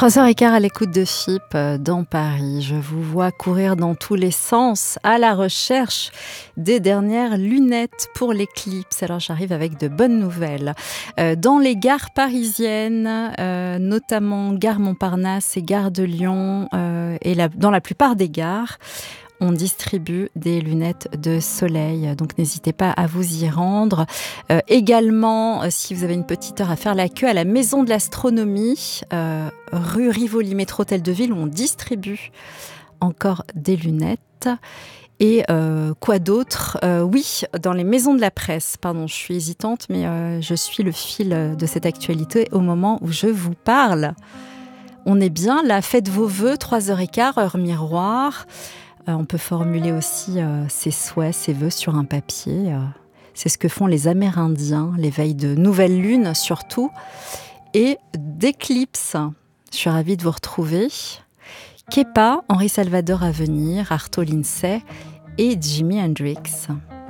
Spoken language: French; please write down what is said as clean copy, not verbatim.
3h15 à l'écoute de FIP dans Paris. Je vous vois courir dans tous les sens à la recherche des dernières lunettes pour l'éclipse. Alors j'arrive avec de bonnes nouvelles. Dans les gares parisiennes, notamment gare Montparnasse et gare de Lyon, dans la plupart des gares, on distribue des lunettes de soleil, donc n'hésitez pas à vous y rendre. Également, si vous avez une petite heure à faire la queue, à la Maison de l'Astronomie, rue Rivoli, métro Hôtel de Ville, où on distribue encore des lunettes. Et quoi d'autre ? Oui, dans les maisons de la presse, pardon, je suis hésitante, mais je suis le fil de cette actualité au moment où je vous parle. On est bien là, faites vos vœux, 3h15, heure miroir. On peut formuler aussi ses souhaits, ses vœux sur un papier. C'est ce que font les Amérindiens, les veilles de nouvelle lune surtout, et d'éclipse. Je suis ravie de vous retrouver. Kepa, Henri Salvador à venir, Arto Lindsay et Jimi Hendrix.